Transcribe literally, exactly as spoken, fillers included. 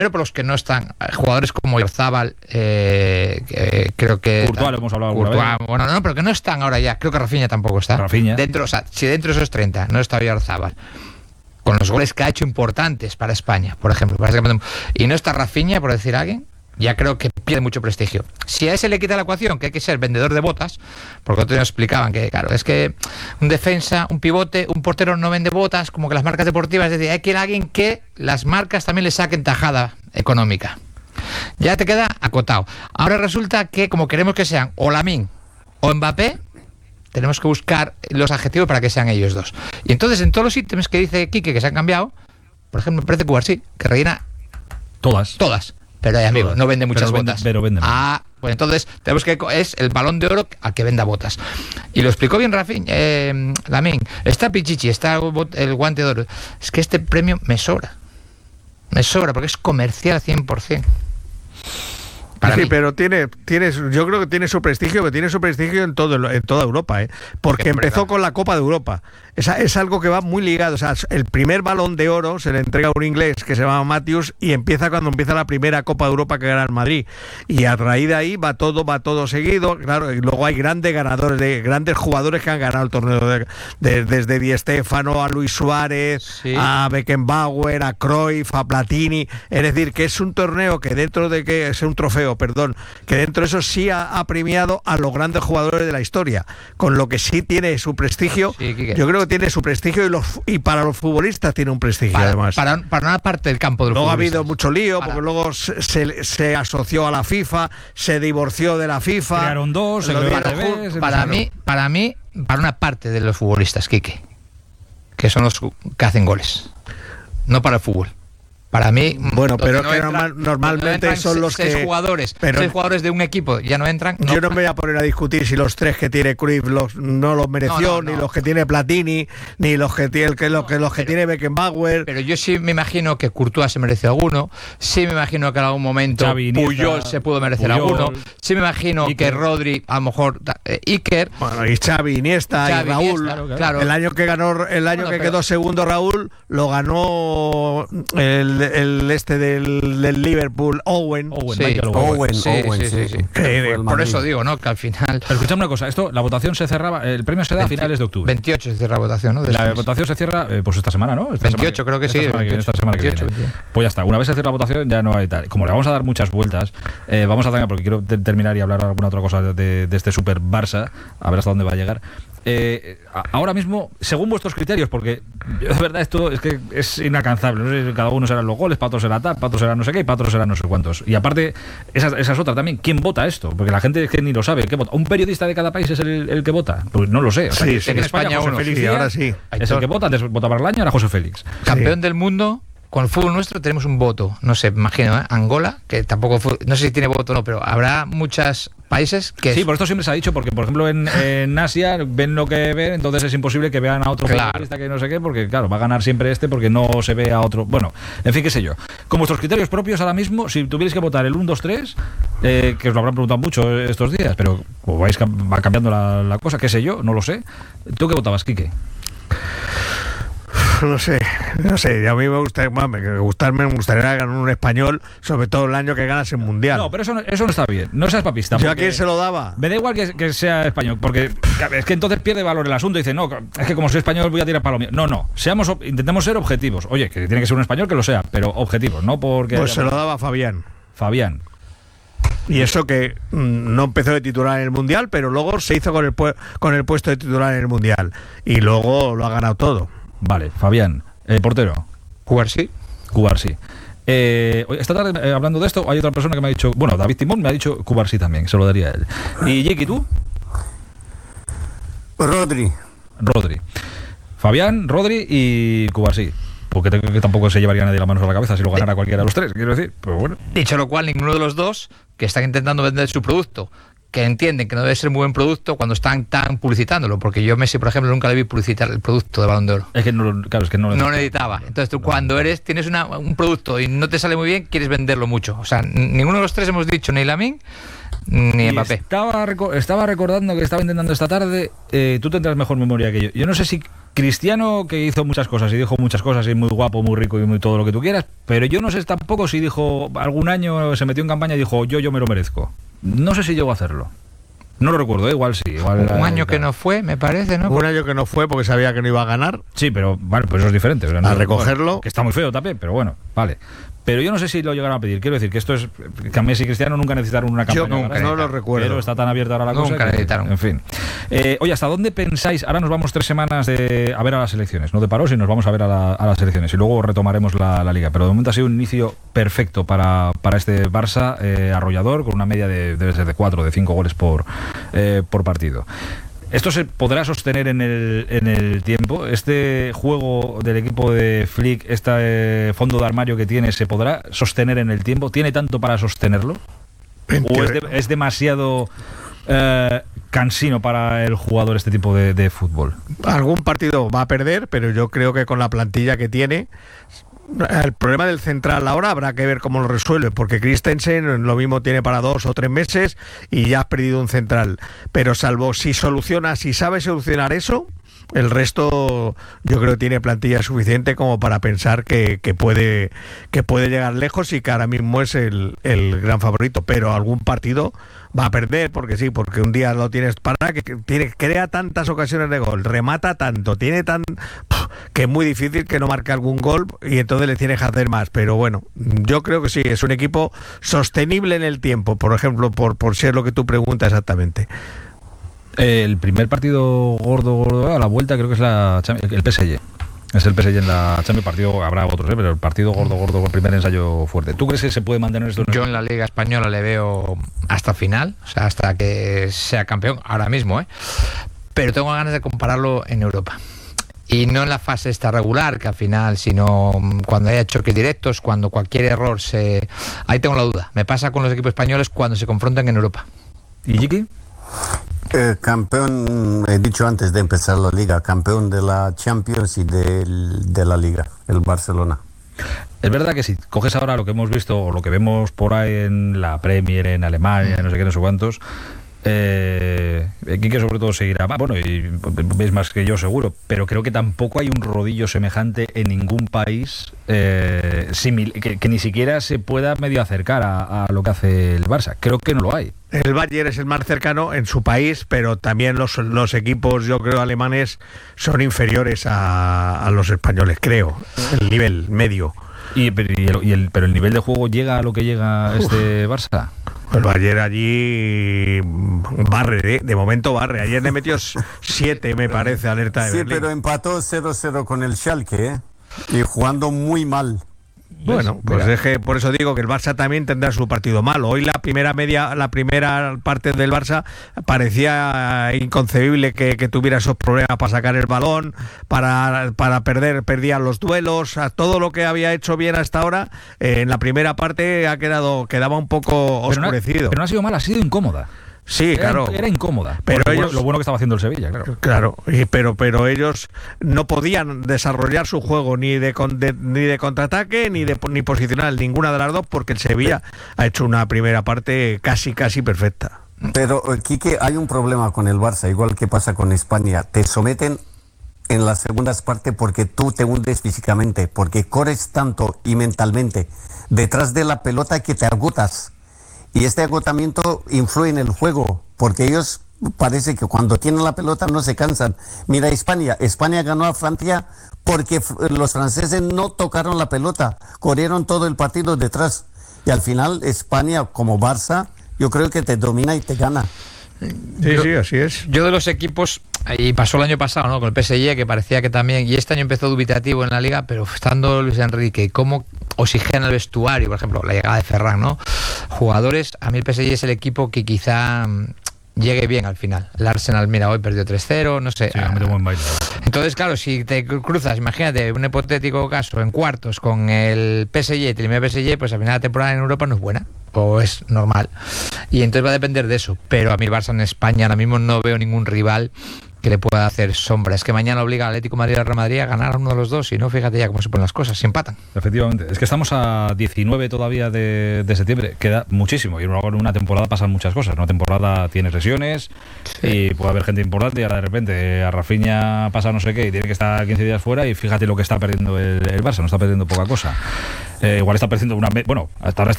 por los que no están, jugadores como Oyarzabal, eh, eh, creo que Courtois, lo hemos hablado alguna Courtois, vez. bueno, no, pero que no están ahora ya. Creo que Rafinha tampoco está. Rafinha. Dentro, o sea, si dentro de esos treinta no está Oyarzabal, con los goles que ha hecho importantes para España, por ejemplo, y no está Rafinha, por decir a alguien, ya creo que pierde mucho prestigio. Si a ese le quita la ecuación, que hay que ser vendedor de botas, porque otros nos explicaban que, claro, es que un defensa, un pivote, un portero no vende botas, como que las marcas deportivas, es decir, hay que ir a alguien que las marcas también le saquen tajada económica. Ya te queda acotado. Ahora resulta que, como queremos que sean o Lamine o Mbappé, tenemos que buscar los adjetivos para que sean ellos dos. Y entonces, en todos los ítems que dice Quique que se han cambiado, por ejemplo, me parece Cubarsí, que rellena Todas. todas. Pero, eh, amigo, no vende muchas pero botas. Vende, pero vende. Ah, pues entonces tenemos que es el balón de oro al que venda botas. Y lo explicó bien Rafinha, eh, Lamine. Está Pichichi, está el guante de oro. Es que este premio me sobra. Me sobra porque es comercial al cien por ciento. Para sí, mí. pero tiene, tiene, yo creo que tiene su prestigio, que tiene su prestigio en todo, en toda Europa, ¿eh? Porque empezó con la Copa de Europa. Es, es algo que va muy ligado. O sea, el primer balón de oro se le entrega a un inglés que se llama Matthews y empieza cuando empieza la primera Copa de Europa que gana el Madrid. Y a raíz de ahí va todo, va todo seguido. Claro, y luego hay grandes ganadores, de grandes jugadores que han ganado el torneo, de, de, desde Di Stéfano a Luis Suárez, sí, a Beckenbauer, a Cruyff, a Platini. Es decir, que es un torneo que dentro de que es un trofeo, perdón, que dentro de eso sí ha, ha premiado a los grandes jugadores de la historia, con lo que sí tiene su prestigio. Sí, yo creo que tiene su prestigio y, los, y para los futbolistas tiene un prestigio, para, además. Para, para una parte del campo de los Luego ha futbolistas. habido mucho lío, para. porque luego se, se, se asoció a la FIFA, se divorció de la FIFA. Crearon dos, se para, vez, para, mí, para mí, para una parte de los futbolistas, Quique, que son los que hacen goles, no para el fútbol. Para mí, bueno, pero no que entran, normal, normalmente no son los seis que jugadores, pero, seis jugadores de un equipo ya no entran. No. Yo no me voy a poner a discutir si los tres que tiene Cruyff los, no los mereció, no, no, no. ni los que tiene Platini, ni los que tiene que los que los que pero, tiene Beckenbauer. Pero yo sí me imagino que Courtois se mereció alguno. Sí me imagino que en algún momento Xavi, Puyol Iniesta, se pudo merecer Puyol, alguno. Sí me imagino Iker. que Rodri, a lo mejor eh, Iker. Bueno, y Xavi, Iniesta Xavi, y Raúl. Iniesta, claro, claro. El año que ganó, el año bueno, que pero, quedó segundo Raúl, lo ganó el, el este del, del Liverpool, Owen. Owen, sí, Owen, Owen, sí, Owen, sí, sí, sí, sí. Que, por eso digo, ¿no? Que al final. Pero escuchame una cosa, esto, la votación se cerraba, el premio se da veinte, a finales de octubre. veintiocho se cierra la votación, ¿no? La votación se cierra, eh, pues esta semana, ¿no? Esta veintiocho, semana, creo que esta sí. Semana veintiocho, que, esta semana veintiocho, que viene. Pues ya está, una vez se cierra la votación ya no hay tal. Como le vamos a dar muchas vueltas, eh, vamos a terminar, porque quiero terminar y hablar alguna otra cosa de, de este Super Barça, a ver hasta dónde va a llegar. Eh, ahora mismo, según vuestros criterios, porque yo, de verdad esto es que es inalcanzable, no sé, cada uno será los goles, para otros será tal, para otros será no sé qué y para otros será no sé cuántos. Y aparte, esa, esa es otra también, ¿quién vota esto? Porque la gente es que ni lo sabe, ¿qué vota? ¿Un periodista de cada país es el, el que vota? Pues no lo sé. O sea, sí, que, sí, en España, España José uno, Félix sí, Díaz ahora sí. Es el que vota, antes votaba Barlaña, era José Félix. Campeón sí. del mundo. Con el fútbol nuestro tenemos un voto, no sé, imagino, ¿eh? Angola, que tampoco fue, no sé si tiene voto o no, pero habrá muchos países que... Sí, por esto siempre se ha dicho, porque por ejemplo en, en Asia ven lo que ven, entonces es imposible que vean a otro claro. futbolista que no sé qué, porque claro, va a ganar siempre este porque no se ve a otro... Bueno, en fin, qué sé yo. Con vuestros criterios propios ahora mismo, si tuvierais que votar el uno, dos, tres, eh, que os lo habrán preguntado mucho estos días, pero pues vais, va cambiando la, la cosa, qué sé yo, no lo sé. ¿Tú qué votabas, Quique? No sé, no sé, a mí me gusta, me, gustarme, me gustaría ganar un español, sobre todo el año que ganas el Mundial. No, pero eso no, eso no está bien, no seas papista. ¿Yo a quién se lo daba? Me da igual que, que sea español, porque es que entonces pierde valor el asunto y dice, no, es que como soy español voy a tirar para lo mío. No, no, seamos, intentemos ser objetivos. Oye, que tiene que ser un español que lo sea, pero objetivos, no porque... Pues se lo daba a Fabián. Fabián. Y eso que mmm, no empezó de titular en el Mundial, pero luego se hizo con el, pu- con el puesto de titular en el Mundial. Y luego lo ha ganado todo. Vale, Fabián, eh, portero. Cubarsí. Cubarsí. Eh, esta tarde, eh, hablando de esto, hay otra persona que me ha dicho, bueno, David Timón me ha dicho Cubarsí también, se lo daría a él. ¿Y Jake, tú? Rodri. Rodri. Fabián, Rodri y Cubarsí. Porque te, que tampoco se llevaría nadie las manos a la cabeza si lo ganara cualquiera de los tres, quiero decir. Pero bueno. Dicho lo cual, ninguno de los dos que están intentando vender su producto, que entienden que no debe ser muy buen producto cuando están tan publicitándolo, porque yo Messi, por ejemplo, nunca le vi publicitar el producto de Balón de Oro. Es que no, claro, es que no lo no necesitaba. Entonces tú, cuando eres tienes una, un producto y no te sale muy bien, quieres venderlo mucho. O sea, ninguno de los tres hemos dicho, ni Lamine ni Y Mbappé. Estaba, reco- estaba recordando que estaba intentando esta tarde, eh, tú tendrás mejor memoria que yo. Yo no sé si Cristiano, que hizo muchas cosas y dijo muchas cosas y muy guapo, muy rico y muy todo lo que tú quieras, pero yo no sé tampoco si dijo, algún año se metió en campaña y dijo, yo, yo me lo merezco. No sé si llegó a hacerlo. No lo recuerdo, ¿eh? Igual sí. Igual, Un eh, año que tal. no fue, me parece, ¿no? Un año que no fue porque sabía que no iba a ganar. Sí, pero vale, pues eso es diferente. O sea, A no- recogerlo. bueno, que está muy feo también, pero bueno, vale. Pero yo no sé si lo llegaron a pedir. Quiero decir que esto es. Que a Messi y Cristiano nunca necesitaron una campaña. Yo nunca, para no eso. lo recuerdo. Pero está tan abierta ahora la Nunca cosa. que- necesitaron. En fin. Eh, oye, ¿hasta dónde pensáis? Ahora nos vamos tres semanas de, a ver a las elecciones. No de paros y nos vamos a ver a, la- a las elecciones. Y luego retomaremos la, la liga. Pero de momento ha sido un inicio perfecto para, para este Barça eh, arrollador, con una media de, debe ser de cuatro, de cinco goles por, eh, por partido. ¿Esto se podrá sostener en el, en el tiempo? ¿Este juego del equipo de Flick, este eh, fondo de armario que tiene, se podrá sostener en el tiempo? ¿Tiene tanto para sostenerlo? En ¿O es, teoría- de- es demasiado eh, cansino para el jugador este tipo de, de fútbol? Algún partido va a perder, pero yo creo que con la plantilla que tiene, el problema del central ahora habrá que ver cómo lo resuelve, porque Christensen lo mismo tiene para dos o tres meses y ya has perdido un central. Pero salvo si soluciona, si sabe solucionar eso, el resto yo creo que tiene plantilla suficiente como para pensar que, que puede que puede llegar lejos y que ahora mismo es el, el gran favorito. Pero algún partido va a perder, porque sí, porque un día lo tienes para que que tiene, crea tantas ocasiones de gol, remata tanto, tiene tan pf, que es muy difícil que no marque algún gol y entonces le tienes que hacer más. Pero bueno, yo creo que sí, es un equipo sostenible en el tiempo, por ejemplo, por, por ser lo que tú preguntas exactamente. El primer partido gordo, gordo a la vuelta creo que es la, Cham- el P S G. Es el P S G en la Champions. Partido habrá otros, ¿eh? Pero el partido gordo, gordo, el primer ensayo fuerte. ¿Tú crees que se puede mantener esto? Yo en la Liga Española le veo hasta final, o sea, hasta que sea campeón, ahora mismo, ¿eh? Pero tengo ganas de compararlo en Europa. Y no en la fase esta regular, que al final, sino cuando haya choques directos, cuando cualquier error se... Ahí tengo la duda. Me pasa con los equipos españoles cuando se confrontan en Europa. ¿Y Jiki? Eh, campeón, he dicho antes de empezar la liga, campeón de la Champions y del- de la liga, el Barcelona. Es verdad que si coges ahora lo que hemos visto o lo que vemos por ahí en la Premier, en Alemania, no sé qué, no sé cuántos, eh, Quique sobre todo seguirá, ah, bueno, y veis más que yo seguro, pero creo que tampoco hay un rodillo semejante en ningún país eh, simil- que, que ni siquiera se pueda medio acercar a, a lo que hace el Barça. Creo que no lo hay. El Bayern es el más cercano en su país, pero también los, los equipos, yo creo, alemanes son inferiores a, a los españoles, creo, el nivel medio. Y, pero, y el, y el- pero el nivel de juego llega a lo que llega este Barça. El Bayern allí barre, ¿eh? De momento barre. Ayer le metió siete, me parece, alerta de Sí, Berlín. pero empató cero cero con el Schalke, ¿eh? Y jugando muy mal. Bueno, pues es que por eso digo que el Barça también tendrá su partido malo. Hoy la primera media, la primera parte del Barça parecía inconcebible que, que tuviera esos problemas para sacar el balón, para, para perder, perdía los duelos, a todo lo que había hecho bien hasta ahora, eh, en la primera parte ha quedado, quedaba un poco Pero no, ha- oscurecido. pero no ha sido mal, ha sido incómoda. Sí, Era, claro. era incómoda. Pero Por lo, ellos- lo bueno que estaba haciendo el Sevilla, claro. Claro, y- pero pero ellos no podían desarrollar su juego ni de, con- de- ni de contraataque ni de ni posicional, ninguna de las dos, porque el Sevilla ha hecho una primera parte casi casi perfecta. Pero, eh, Quique, hay un problema con el Barça, igual que pasa con España. Te someten en las segundas partes porque tú te hundes físicamente, porque corres tanto y mentalmente detrás de la pelota que te agotas. Y este agotamiento influye en el juego, porque ellos parece que cuando tienen la pelota no se cansan. Mira España, España ganó a Francia porque f- los franceses no tocaron la pelota, corrieron todo el partido detrás. Y al final España, como Barça, yo creo que te domina y te gana. Sí, Yo- sí, así es. Yo de los equipos, y pasó el año pasado, ¿no? Con el P S G, que parecía que también, y este año empezó dubitativo en la Liga, pero estando Luis Enrique, cómo oxigena el vestuario, por ejemplo, la llegada de Ferran, ¿no? Jugadores, a mí el P S G es el equipo que quizá mm, llegue bien al final. El Arsenal, mira, hoy perdió tres cero, no sé. Sí, ha metido buen baile. Entonces, claro, si te cruzas, imagínate, un hipotético caso en cuartos con el P S G, el P S G, pues al final la temporada en Europa no es buena. o es normal. Y entonces va a depender de eso. Pero a mí el Barça en España ahora mismo no veo ningún rival que le pueda hacer sombra. Es que mañana obliga al Atlético de Madrid y al Real Madrid a ganar a uno de los dos, y no, fíjate ya cómo se ponen las cosas, se empatan. Efectivamente, es que estamos a diecinueve todavía de, de septiembre, queda muchísimo, y luego en una temporada pasan muchas cosas. Una temporada tiene lesiones, sí, y puede haber gente importante, y ahora de repente a Rafinha pasa no sé qué y tiene que estar quince días fuera, y fíjate lo que está perdiendo el, el Barça, no está perdiendo poca cosa. Eh, igual está perdiendo una... Bueno, hasta ahora está